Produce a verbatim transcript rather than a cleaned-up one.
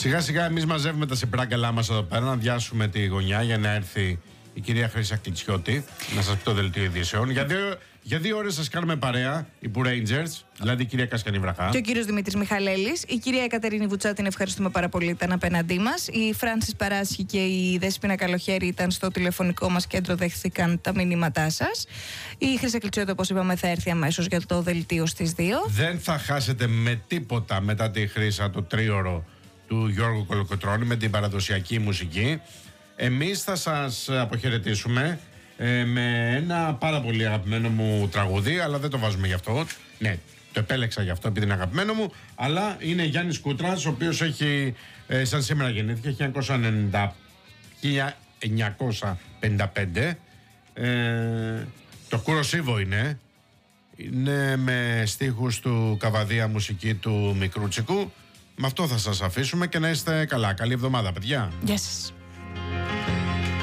Σιγά σιγά εμείς μαζεύουμε τα συμπράγκαλά μας εδώ πέρα να διάσουμε τη γωνιά για να έρθει η κυρία Χρύσα Κλιτσιώτη να σας πει το δελτίο ειδήσεων. Για δύο, για δύο ώρες σας κάνουμε παρέα, οι Που Rangers, δηλαδή η κυρία Κασκανή Βραχά. Και ο κύριος Δημήτρης Μιχαλέλης. Η κυρία Εκατερίνη Βουτσά, την ευχαριστούμε πάρα πολύ, ήταν απέναντί μας. Η Φράνσις Παράσχη και η Δέσποινα Καλοχέρη ήταν στο τηλεφωνικό μας κέντρο, δέχθηκαν τα μηνύματά σας. Η Χρύσα Κλιτσιώτη, όπως είπαμε, θα έρθει αμέσως για το δελτίο στις δύο. Δεν θα χάσετε με τίποτα μετά τη Χρύσα το τρίωρο του Γιώργου Κολοκοτρώνη με την παραδοσιακή μουσική. Εμείς θα σας αποχαιρετήσουμε ε, με ένα πάρα πολύ αγαπημένο μου τραγούδι, αλλά δεν το βάζουμε γι' αυτό. Ναι, το επέλεξα γι' αυτό επειδή είναι αγαπημένο μου, αλλά είναι Γιάννης Κούτρας, ο οποίος έχει, ε, σαν σήμερα γεννήθηκε, χίλια εννιακόσια πενήντα πέντε. Ε, το Κουροσίβο είναι. Είναι με στίχους του Καβαδία, μουσική του Μικρούτσικου. Με αυτό θα σας αφήσουμε και να είστε καλά. Καλή εβδομάδα, παιδιά. Γεια σας.